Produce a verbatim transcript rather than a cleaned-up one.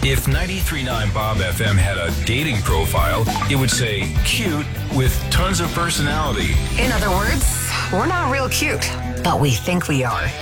If ninety-three point nine Bob F M had a dating profile, it would say cute with tons of personality. In other words, we're not real cute, but we think we are.